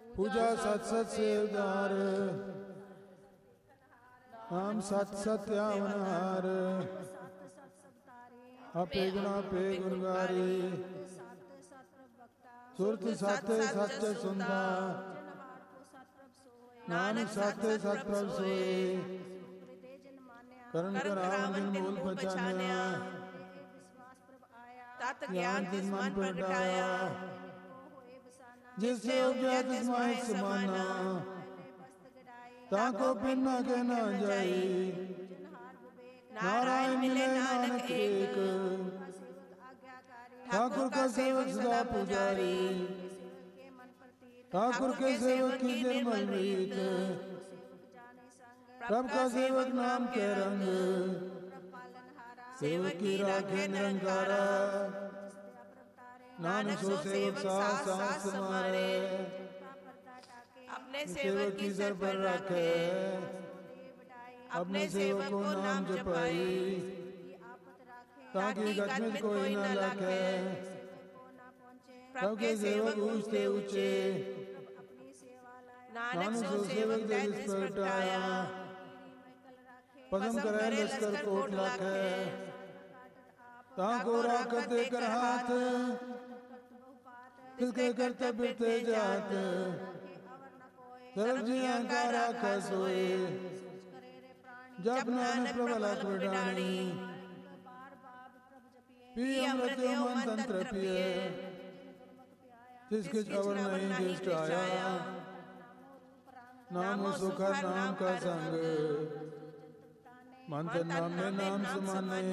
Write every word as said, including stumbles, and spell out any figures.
पूजा सत सत से उदार, नाम सत सत्यावनहार, अपे गुणा पे गुणगारी, सुरत सत सच सुनता, नानक सत सत प्रभ सोए, करण करावन जिन मूल पहचानया, तात ज्ञान तिस मन प्रगटाया, जिससे उपजा तिस माहि समाना, ताको पिन कहना जाई, नारायण मिले नानक एक, ठाकुर का सेवक सदा पुजारी, ठाकुर के सेवक की निर्मल रीत, प्रभ का सेवक नाम के रंग, सेवक की राखे निरंकारा, नानक सो सेवक साथ साथ समारे, अपने सेवक की सर पर रखे, अपने सेवक को नाम जपाई, ताकि गत में कोई न लखे, प्रभु के सेवक ऊंचते ऊंचे, नानक सो सेवक तैतीस प्रगटाया, पदम करे लश्कर कोट लाखे, ताको राखत देकर हाथ, किसके कर्तव्य ते जात, सर्व जी अंकारा का सोए, जब नानक प्रबल विडाणी, पी अमृत मन तंत्र पिए, जिसके अवर नहीं दृष्ट आया, नाम सुख नाम का संग, मंत्र नाम में नाम समाने,